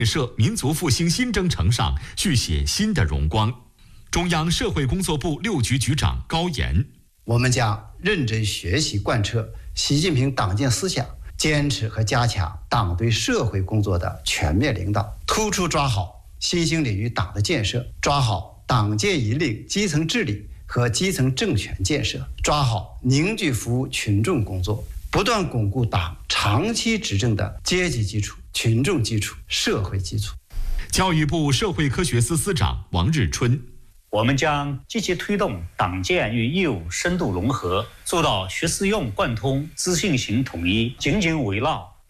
设民族复兴新征程上续写新的荣光。中央社会工作部6局局长高岩： 我们将认真学习贯彻习近平党建思想，坚持和加强党对社会工作的全面领导，突出抓好新兴领域党的建设，抓好党建引领基层治理和基层政权建设，抓好凝聚服务群众工作，不断巩固党长期执政的阶级基础、群众基础、社会基础。 教育部社会科学司司长王日春： 我们将积极推动党建与义务深度融合，做到学思用贯通、资讯型统一，紧紧围绕